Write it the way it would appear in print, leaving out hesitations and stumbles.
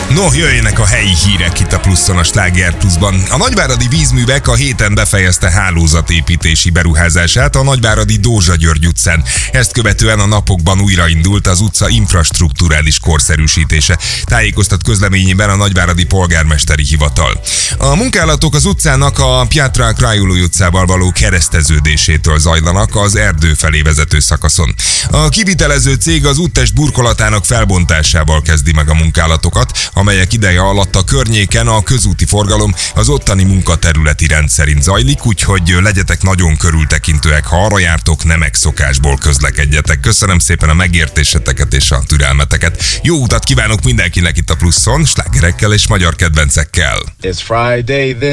No, jöjjenek a helyi hírek itt a Pluszon, a Sláger Pluszban. A Nagyváradi Vízművek a héten befejezte hálózatépítési beruházását a Nagyváradi Dózsa György utcán. Ezt követően a napokban újraindult az utca infrastrukturális korszerűsítése. Tájékoztat közleményében a Nagyváradi Polgármesteri Hivatal. A munkálatok az utcának a Piatra Craiului utcával való kereszteződésétől zajlanak az erdő felé vezető szakaszon. A kivitelező cég az úttest burkolatának felbontásával kezdi meg a munkálatokat, amelyek ideje alatt a környéken a közúti forgalom az ottani munkaterületi rend szerint zajlik, úgyhogy legyetek nagyon körültekintőek, ha arra jártok, nem megszokásból közlekedjetek. Köszönöm szépen a megértéseteket és a türelmeteket. Jó utat kívánok mindenkinek itt a Pluszon, slágerekkel és magyar kedvencekkel. It's Friday then.